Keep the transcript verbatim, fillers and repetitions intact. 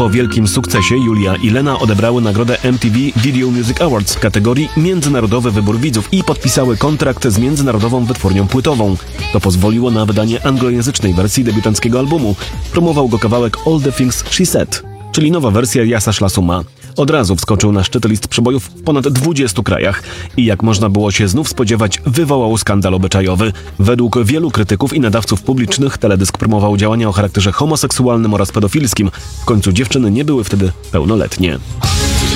Po wielkim sukcesie Julia i Lena odebrały nagrodę M T V Video Music Awards w kategorii Międzynarodowy Wybór Widzów i podpisały kontrakt z międzynarodową wytwórnią płytową. To pozwoliło na wydanie anglojęzycznej wersji debiutanckiego albumu. Promował go kawałek All the Things She Said, czyli nowa wersja Yasa Szlasuma. Od razu wskoczył na szczyt list przebojów w ponad dwudziestu krajach i jak można było się znów spodziewać, wywołał skandal obyczajowy. Według wielu krytyków i nadawców publicznych teledysk promował działania o charakterze homoseksualnym oraz pedofilskim. W końcu dziewczyny nie były wtedy pełnoletnie.